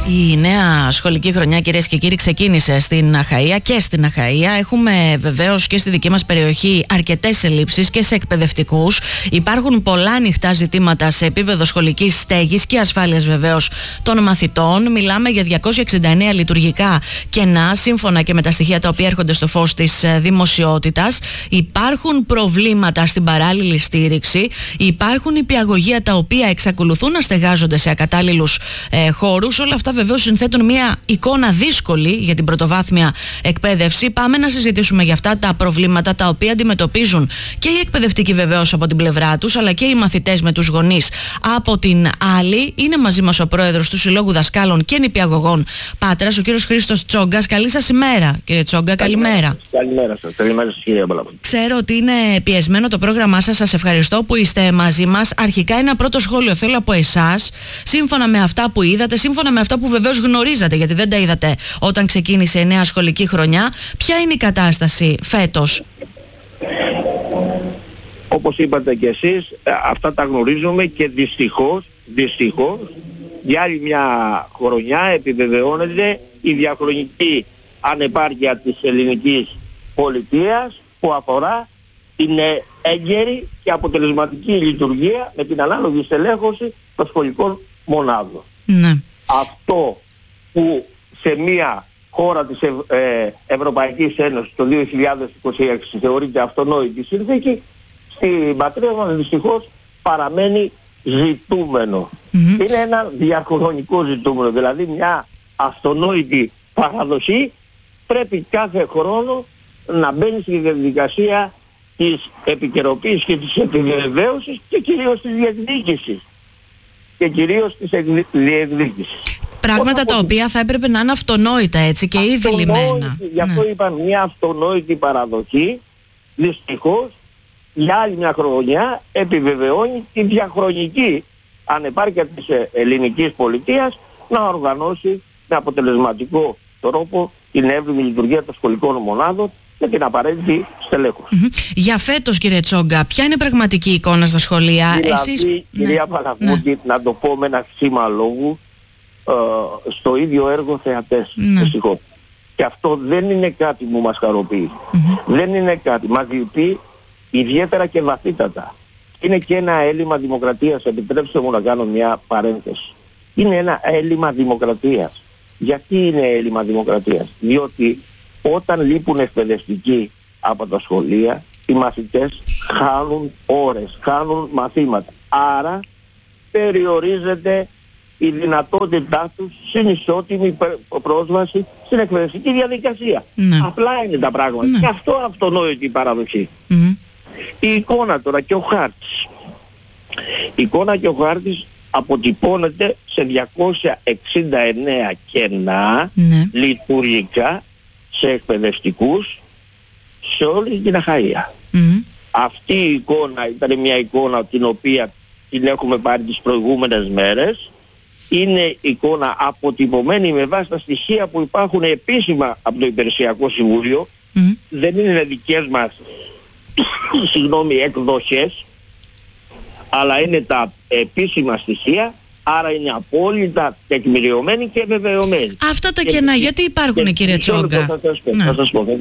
Η νέα σχολική χρονιά, κυρίες και κύριοι, ξεκίνησε στην Αχαΐα και στην Αχαΐα. Έχουμε βεβαίως και στη δική μας περιοχή αρκετές ελλείψεις και σε εκπαιδευτικούς. Υπάρχουν πολλά ανοιχτά ζητήματα σε επίπεδο σχολικής στέγης και ασφάλειας βεβαίως των μαθητών. Μιλάμε για 269 λειτουργικά κενά, σύμφωνα και με τα στοιχεία τα οποία έρχονται στο φως της δημοσιότητας. Υπάρχουν προβλήματα στην παράλληλη στήριξη. Υπάρχουν υπηαγωγεία τα οποία εξακολουθούν να στεγάζονται σε ακατάλληλους χώρους. Όλα αυτά βεβαίως συνθέτουν μια εικόνα δύσκολη για την πρωτοβάθμια εκπαίδευση. Πάμε να συζητήσουμε για αυτά τα προβλήματα τα οποία αντιμετωπίζουν και οι εκπαιδευτικοί βεβαίως από την πλευρά τους, αλλά και οι μαθητές με τους γονείς από την άλλη. Είναι μαζί μας ο πρόεδρος του Συλλόγου Δασκάλων και Νηπιαγωγών Πάτρας, ο κύριος Χρήστος Τσόγκας. Καλή σας ημέρα, κύριε Τσόγκα. Καλημέρα. Καλημέρα σας. Καλημέρα σας, κύριε Μπαλαβή. Ξέρω ότι είναι πιεσμένο το πρόγραμμά σας. Σας ευχαριστώ που είστε μαζί μας. Αρχικά, ένα πρώτο σχόλιο θέλω από εσάς, σύμφωνα με αυτά που είδατε, σύμφωνα με αυτά που βεβαίως γνωρίζατε, γιατί δεν τα είδατε όταν ξεκίνησε η νέα σχολική χρονιά. Ποια είναι η κατάσταση φέτος? Όπως είπατε και εσείς, αυτά τα γνωρίζουμε και δυστυχώς για άλλη μια χρονιά επιβεβαιώνεται η διαχρονική ανεπάρκεια της ελληνικής πολιτείας που αφορά την έγκαιρη και αποτελεσματική λειτουργία με την ανάλογη στελέχωση των σχολικών μονάδων. Ναι. Αυτό που σε μια χώρα της Ευρωπαϊκής Ένωσης το 2026 θεωρείται αυτονόητη συνθήκη, στην πατρίδα μας δυστυχώς παραμένει ζητούμενο. Είναι ένα διαχρονικό ζητούμενο, δηλαδή μια αυτονόητη παραδοσή πρέπει κάθε χρόνο να μπαίνει στη διαδικασία της επικαιροποίησης και της επιβεβαίωσης και κυρίως της διεκδίκησης. Πράγματα τα οποία θα έπρεπε να είναι αυτονόητα, έτσι, και ήδη λυμμένα. Γι' αυτό είπα μια αυτονόητη παραδοχή, δυστυχώς για άλλη μια χρονιά επιβεβαιώνει τη διαχρονική ανεπάρκεια της ελληνικής πολιτείας να οργανώσει με αποτελεσματικό τρόπο την έβριμη λειτουργία των σχολικών μονάδων και την απαραίτητη στελέχωση. Για φέτος, κύριε Τσόγκα, ποια είναι η πραγματική εικόνα στα σχολεία? Δηλαδή, εσείς... κυρία Παλαβούτη, να το πω με ένα σήμα λόγου, στο ίδιο έργο θεατές, δυστυχώς. Και αυτό δεν είναι κάτι που μας χαροποιεί. Δεν είναι κάτι. Μας λυπεί ιδιαίτερα και βαθύτατα. Είναι και ένα έλλειμμα δημοκρατίας. Επιτρέψτε μου να κάνω μια παρένθεση. Είναι ένα έλλειμμα δημοκρατίας. Γιατί είναι έλλειμμα δημοκρατίας? Διότι όταν λείπουν εκπαιδευτικοί από τα σχολεία, οι μαθητές χάνουν ώρες, χάνουν μαθήματα. Άρα περιορίζεται η δυνατότητά τους στην ισότιμη πρόσβαση στην εκπαιδευτική διαδικασία. Απλά είναι τα πράγματα. Και αυτό αυτονόητη παραδοχή. Η εικόνα τώρα και ο χάρτης. Η εικόνα και ο χάρτης αποτυπώνεται σε 269 κενά λειτουργικά σε εκπαιδευτικούς σε όλη την Αχαΐα. Αυτή η εικόνα ήταν μια εικόνα την οποία την έχουμε πάρει τις προηγούμενες μέρες. Είναι εικόνα αποτυπωμένη με βάση τα στοιχεία που υπάρχουν επίσημα από το Υπηρεσιακό Συμβούλιο. Δεν είναι δικές μας εκδοχές, αλλά είναι τα επίσημα στοιχεία, άρα είναι απόλυτα τεκμηριωμένοι και βεβαιωμένοι. Αυτά τα κενά γιατί υπάρχουν, κύριε Τσόγκα? Θα σας πω.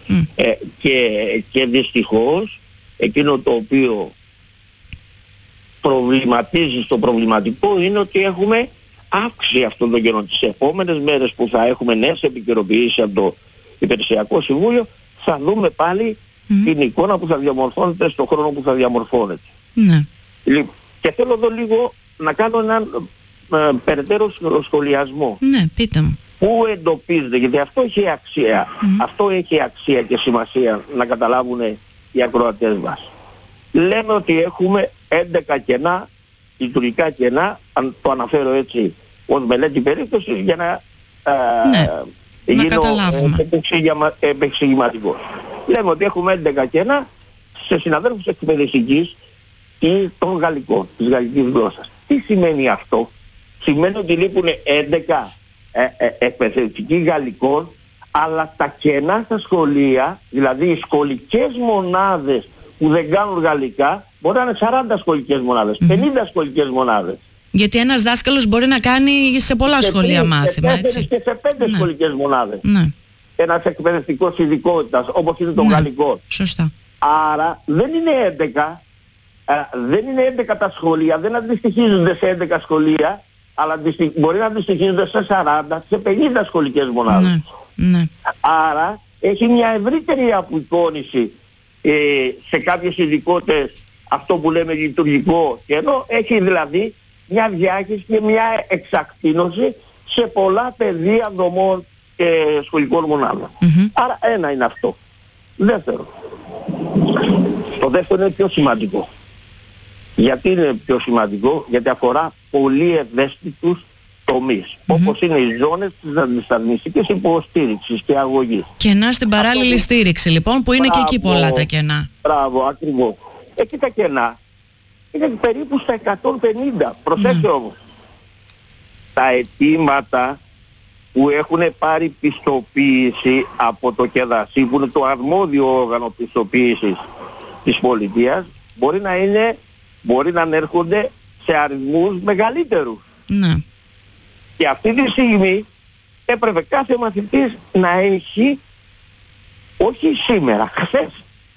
Και δυστυχώς εκείνο το οποίο προβληματίζει στο προβληματικό είναι ότι έχουμε αύξηση αυτών των κενών. Τις επόμενες μέρες που θα έχουμε νέες επικαιροποιήσεις από το Υπηρεσιακό Συμβούλιο θα δούμε πάλι την εικόνα που θα διαμορφώνεται στον χρόνο που θα διαμορφώνεται. Και θέλω εδώ λίγο να κάνω έναν περαιτέρω σχολιασμό. Πείτε μου. Πού εντοπίζεται, γιατί αυτό έχει αξία. Αυτό έχει αξία και σημασία να καταλάβουν οι ακροατές μας. Λέμε ότι έχουμε 11 κενά, λειτουργικά κενά, αν το αναφέρω έτσι ως μελέτη περίπτωσης για να γίνω επεξηγηματικός. Λέμε ότι έχουμε 11 κενά σε συναδέλφους εκπαιδευτικής ή των γαλλικών, της γαλλικής γλώσσας. Τι σημαίνει αυτό? Σημαίνει ότι λείπουν 11 εκπαιδευτικοί γαλλικών, αλλά τα κενά στα σχολεία, δηλαδή οι σχολικές μονάδες που δεν κάνουν γαλλικά, μπορεί να είναι 40 σχολικές μονάδες, 50 σχολικές μονάδες. Γιατί ένας δάσκαλος μπορεί να κάνει σε πολλά σχολεία μάθημα, έτσι. Και σε 5 σχολικές μονάδες. Ναι. Ένας εκπαιδευτικός ειδικότητας, όπως είναι το γαλλικό. Σωστά. Άρα δεν είναι 11, δεν είναι 11 τα σχολεία, δεν αντιστοιχίζονται σε 11 σχολεία, αλλά μπορεί να αντιστοιχίζονται σε 40, σε 50 σχολικές μονάδες. Ναι. Άρα έχει μια ευρύτερη απεικόνηση σε κάποιες ειδικότητες, αυτό που λέμε λειτουργικό κενό, έχει δηλαδή μια διάχυση και μια εξακτήνωση σε πολλά πεδία δομών και σχολικών μονάδων. Άρα ένα είναι αυτό. Δεύτερο. Το δεύτερο είναι πιο σημαντικό. Γιατί είναι πιο σημαντικό? Γιατί αφορά πολύ ευαίσθητους τομείς, όπως είναι οι ζώνες της αντισταθμιστικής υποστήριξης και αγωγής. Κενά στην παράλληλη στήριξη λοιπόν, που είναι και εκεί πολλά τα κενά. Μπράβο, ακριβώς. Εκεί τα κενά είναι περίπου στα 150. Προσέξτε όμως. Τα αιτήματα που έχουν πάρει πιστοποίηση από το ΚΕΔΑΣΥ, που είναι το αρμόδιο όργανο πιστοποίησης της πολιτείας, μπορεί να ανέρχονται σε αριθμούς μεγαλύτερους. Ναι. Και αυτή τη στιγμή έπρεπε κάθε μαθητής να έχει, όχι σήμερα, χθες,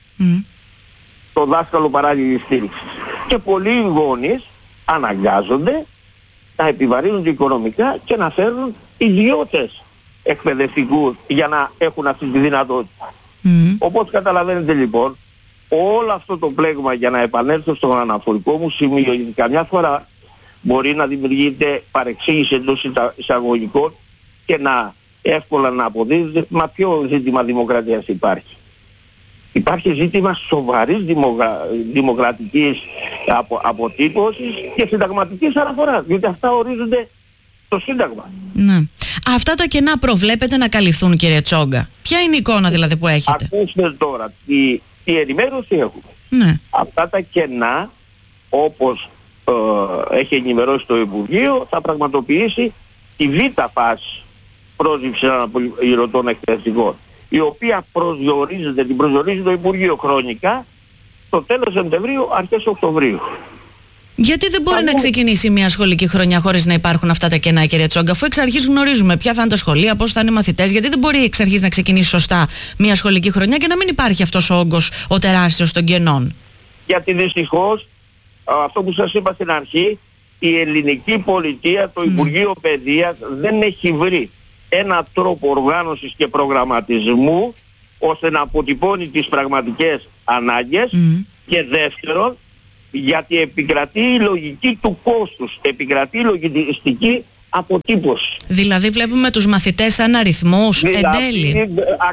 το δάσκαλο παράλληλης στήριξης. Και πολλοί γονείς αναγκάζονται να επιβαρύνουν οικονομικά και να φέρουν ιδιώτες εκπαιδευτικούς για να έχουν αυτή τη δυνατότητα. Όπως καταλαβαίνετε λοιπόν, όλο αυτό το πλέγμα, για να επανέλθω στον αναφορικό μου σημείο, γιατί καμιά φορά μπορεί να δημιουργείται παρεξήγηση εντός εισαγωγικών και να εύκολα να αποδίδεται, μα ποιο ζήτημα δημοκρατίας υπάρχει? Υπάρχει ζήτημα σοβαρής δημοκρατικής αποτύπωσης και συνταγματικής αναφοράς, διότι αυτά ορίζονται στο Σύνταγμα. Ναι. Αυτά τα κενά προβλέπετε να καλυφθούν, κύριε Τσόγκα? Ποια είναι η εικόνα δηλαδή που έχετε? Ακούστε τώρα, τι ενημέρωση έχουμε. Ναι. Αυτά τα κενά, όπως έχει ενημερώσει το Υπουργείο, θα πραγματοποιήσει τη β' φάση πρόσληψης αναπληρωτών εκπαιδευτικών, η οποία την προσδιορίζει το Υπουργείο χρονικά το τέλος Σεπτεμβρίου, αρχές Οκτωβρίου. Γιατί δεν μπορεί να ξεκινήσει μια σχολική χρονιά χωρίς να υπάρχουν αυτά τα κενά, κύριε Τσόγκα, αφού εξ αρχής γνωρίζουμε ποια θα είναι τα σχολεία, πώς θα είναι οι μαθητές? Γιατί δεν μπορεί εξ αρχής να ξεκινήσει σωστά μια σχολική χρονιά και να μην υπάρχει αυτός ο όγκος, ο τεράστιος των κενών? Γιατί δυστυχώς, αυτό που σας είπα στην αρχή, η ελληνική πολιτεία, το Υπουργείο Παιδείας δεν έχει βρει έναν τρόπο οργάνωσης και προγραμματισμού ώστε να αποτυπώνει τις πραγματικές ανάγκες. Και δεύτερον, γιατί επικρατεί η λογική του κόστους, επικρατεί η λογιστική αποτύπωση. Δηλαδή βλέπουμε τους μαθητές σαν αριθμούς, εν τέλει.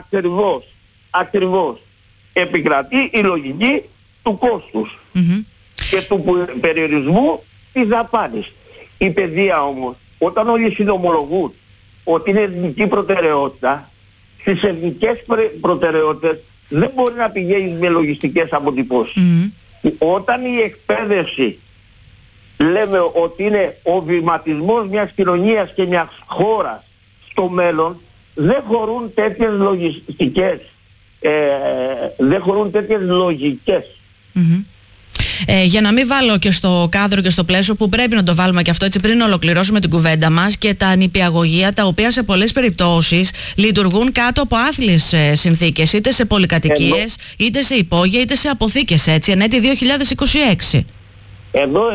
Ακριβώς. Επικρατεί η λογική του κόστους και του περιορισμού της δαπάνης. Η παιδεία όμως, όταν όλοι συνομολογούν ότι είναι εθνική προτεραιότητα, στις εθνικές προτεραιότητες δεν μπορεί να πηγαίνει με λογιστικές αποτυπώσεις. Όταν η εκπαίδευση λέμε ότι είναι ο βηματισμός μιας κοινωνίας και μιας χώρας στο μέλλον, δεν χωρούν τέτοιες λογιστικές, δεν χωρούν τέτοιες λογικές. Για να μην βάλω και στο κάδρο και στο πλαίσιο που πρέπει να το βάλουμε και αυτό έτσι πριν ολοκληρώσουμε την κουβέντα μας, και τα νηπιαγωγεία, τα οποία σε πολλές περιπτώσεις λειτουργούν κάτω από άθλιες συνθήκες, είτε σε πολυκατοικίες, είτε σε υπόγεια, είτε σε αποθήκες, έτσι, εν έτη 2026. Εδώ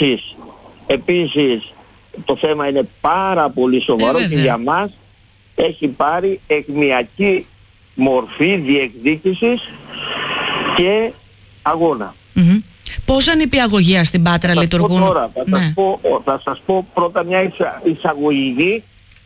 επίσης το θέμα είναι πάρα πολύ σοβαρό και για μας έχει πάρει εκμιακή μορφή διεκδίκησης και αγώνα. Πόσα νηπιαγωγεία στην Πάτρα λειτουργούν? Θα σας πω πρώτα μια εισαγωγική,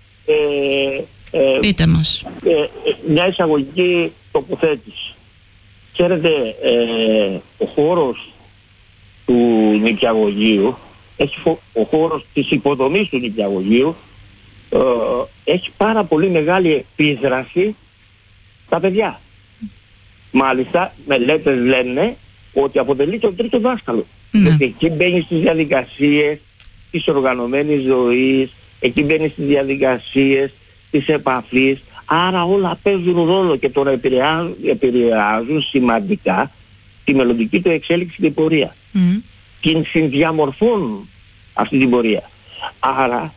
πείτε μας. Μια εισαγωγική τοποθέτηση. Ξέρετε, ο χώρος του νηπιαγωγείου, ο χώρος της υποδομής του νηπιαγωγείου έχει πάρα πολύ μεγάλη επίδραση στα παιδιά. Μάλιστα, μελέτες λένε ότι αποτελεί τον τρίτο δάσκαλο. Γιατί εκεί μπαίνει στις διαδικασίες της οργανωμένης ζωής, εκεί μπαίνει στις διαδικασίες της επαφής, άρα όλα παίζουν ρόλο και τώρα επηρεάζουν σημαντικά τη μελλοντική του εξέλιξη και πορεία. Και συνδιαμορφώνουν αυτή την πορεία. Άρα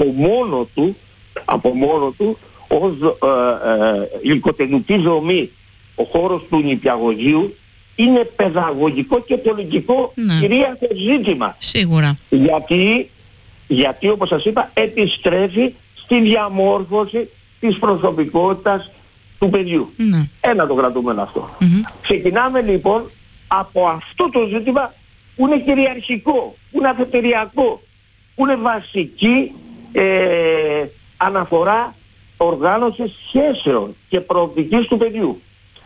από μόνο του ως υλικοτεχνική δομή ο χώρος του νηπιαγωγείου είναι παιδαγωγικό και πολιτικό κυρίαρχο ζήτημα. Σίγουρα. Γιατί όπως σας είπα επιστρέφει στη διαμόρφωση της προσωπικότητας του παιδιού. Ένα το κρατούμενο αυτό. Ξεκινάμε λοιπόν από αυτό το ζήτημα που είναι κυριαρχικό, που είναι αφετηριακό, που είναι βασική αναφορά οργάνωσης σχέσεων και προοπτικής του παιδιού.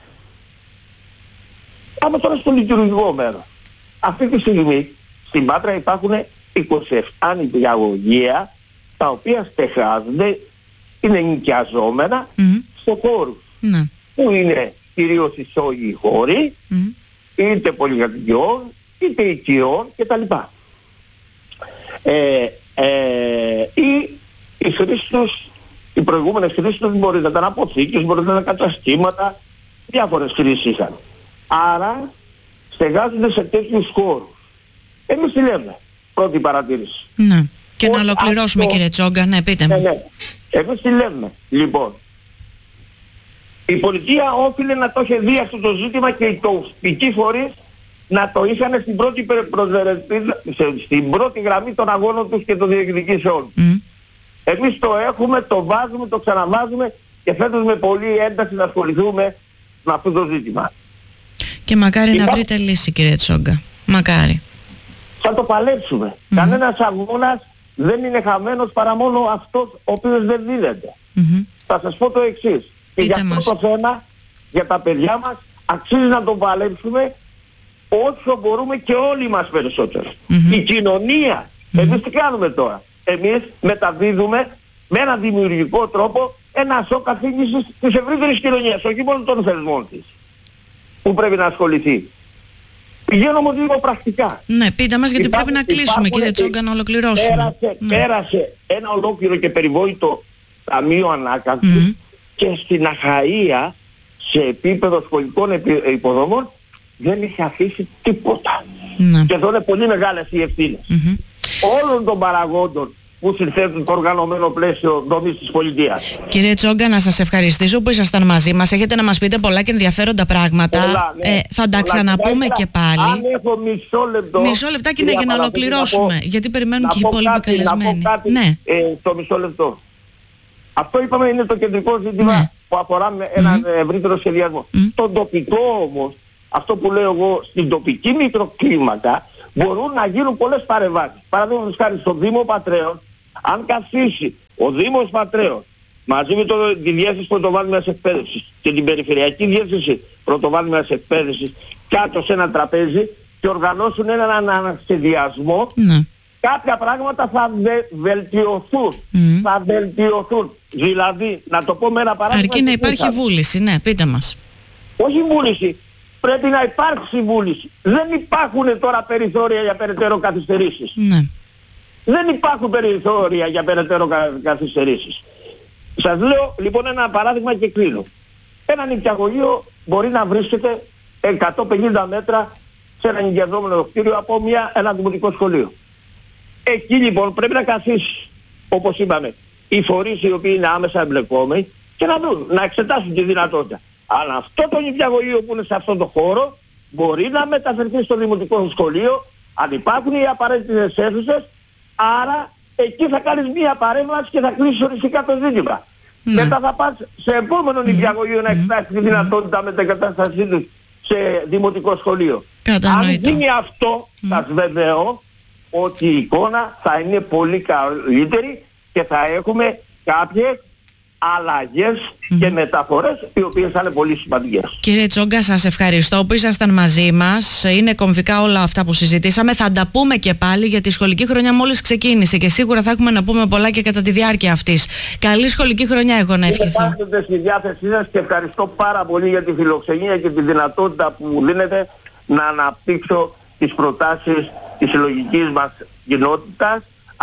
Πάμε τώρα στο λειτουργικό μέρος. Αυτή τη στιγμή στην Πάτρα υπάρχουν 27 νηπιαγωγεία τα οποία στεγάζονται, είναι νοικιαζόμενα στο χώρο. Που είναι κυρίως ισόγειοι χώροι, είτε πολυκατοικιών, είτε οικειών κτλ. Οι προηγούμενες χρήσεις τους μπορεί να ήταν αποθήκες, μπορεί να ήταν καταστήματα, διάφορες χρήσεις είχαν. Άρα στεγάζονται σε τέτοιους χώρους. Εμείς τι λέμε, πρώτη παρατήρηση. Ναι. Και να ολοκληρώσουμε κύριε Τσόγκα, ναι, πείτε μου. Ναι. Εμείς τι λέμε, λοιπόν. Η πολιτεία όφιλε να το είχε δει αυτό το ζήτημα και οι τοπικοί φορείς να το είχαν στην πρώτη γραμμή των αγώνων τους και των διεκδικήσεων. Εμείς το έχουμε, το βάζουμε, το ξαναβάζουμε και φέτος με πολλή ένταση να ασχοληθούμε με αυτό το ζήτημα. Και μακάρι να βρείτε λύση κύριε Τσόγκα. Μακάρι. Θα το παλέψουμε. Κανένας αγώνας δεν είναι χαμένος παρά μόνο αυτός ο οποίος δεν δίδεται. Θα σας πω το εξής. Και για αυτό το θέμα, για τα παιδιά μας, αξίζει να το παλέψουμε όσο μπορούμε και όλοι μας περισσότερο. Η κοινωνία, εμείς τι κάνουμε τώρα? Εμείς μεταδίδουμε με έναν δημιουργικό τρόπο ένα σοκ αφήγησης της ευρύτερης κοινωνίας, όχι μόνο των θεσμών της, που πρέπει να ασχοληθεί. Πηγαίνω όμως λίγο πρακτικά. Ναι, πείτε μας γιατί πρέπει να κλείσουμε κύριε Τσόγκα, να ολοκληρώσουμε. Πέρασε ένα ολόκληρο και περιβόητο ταμείο ανάκαμψης και στην Αχαΐα σε επίπεδο σχολικών υποδομών δεν είχε αφήσει τίποτα. Και εδώ είναι πολύ μεγάλες οι ευθύνες όλων των παραγόντων που συνθέτουν το οργανωμένο πλαίσιο δομής της πολιτείας. Κύριε Τσόγκα, να σας ευχαριστήσω που ήσασταν μαζί μας. Έχετε να μας πείτε πολλά και ενδιαφέροντα πράγματα. Θα τα ξαναπούμε και πάλι. Αν έχω μισό λεπτάκι για να ολοκληρώσουμε, γιατί περιμένουν και οι υπόλοιποι καλεσμένοι. Ναι. Το μισό λεπτό. Αυτό είπαμε είναι το κεντρικό ζήτημα που αφορά με έναν ευρύτερο σχεδιασμό. Τον τοπικό όμως, αυτό που λέω εγώ, στην τοπική μικροκλίμακα μπορούν να γίνουν πολλές παρεμβάσεις. Παραδείγματος χάρη στο Δήμο Πατρέων, αν καθίσει ο Δήμος Πατρέων μαζί με τη Διεύθυνση Πρωτοβάθμιας Εκπαίδευσης και την Περιφερειακή Διεύθυνση Πρωτοβάθμιας Εκπαίδευσης κάτω σε ένα τραπέζι και οργανώσουν έναν ανασχεδιασμό, κάποια πράγματα θα βελτιωθούν. Θα βελτιωθούν. Δηλαδή, να το πω με ένα παράδειγμα. Αρκεί να υπάρχει βούληση, ναι, πείτε μας. Όχι βούληση. Πρέπει να υπάρξει βούληση. Δεν υπάρχουν τώρα περιθώρια για περαιτέρω καθυστερήσεις. Δεν υπάρχουν περιθώρια για περαιτέρω καθυστερήσεις. Σας λέω λοιπόν ένα παράδειγμα και κλείνω. Ένα νηπιαγωγείο μπορεί να βρίσκεται 150 μέτρα σε ένα νοικιαζόμενο κτίριο από ένα δημοτικό σχολείο. Εκεί λοιπόν πρέπει να καθίσει, όπως είπαμε, οι φορείς οι οποίοι είναι άμεσα εμπλεκόμενοι και να δουν, να εξετάσουν τη δυνατότητα. Αλλά αυτό το νηπιαγωγείο που είναι σε αυτό το χώρο μπορεί να μεταφερθεί στο δημοτικό σχολείο, αν υπάρχουν οι απαραίτητες αίθουσες, άρα εκεί θα κάνεις μία παρέμβαση και θα κλείσεις οριστικά το ζήτημα. Μετά θα πας σε επόμενο νηπιαγωγείο να εξετάσεις τη δυνατότητα μετεγκατάστασή τους σε δημοτικό σχολείο. Αν γίνει αυτό, σας βεβαιώ ότι η εικόνα θα είναι πολύ καλύτερη και θα έχουμε κάποιες αλλαγές και μεταφορές οι οποίες θα είναι πολύ σημαντικές. Κύριε Τσόγκα, σας ευχαριστώ που ήσασταν μαζί μας. Είναι κομβικά όλα αυτά που συζητήσαμε. Θα τα πούμε και πάλι γιατί η σχολική χρονιά μόλις ξεκίνησε και σίγουρα θα έχουμε να πούμε πολλά και κατά τη διάρκεια αυτής. Καλή σχολική χρονιά εγώ να ευχηθώ. Είμαι στη διάθεσή σας και ευχαριστώ πάρα πολύ για τη φιλοξενία και τη δυνατότητα που μου δίνετε να αναπτύξω τις προτάσεις της συλλογικής μας κοινότητας,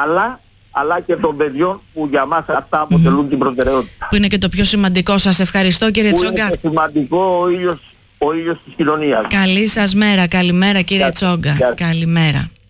αλλά και των παιδιών που για μας αυτά αποτελούν την προτεραιότητα. Που είναι και το πιο σημαντικό. Σας ευχαριστώ κύριε Τσόγκα. Είναι σημαντικό ο ήλιος της κοινωνίας. Καλή σας μέρα. Καλημέρα κύριε Τσόγκα. Καλημέρα.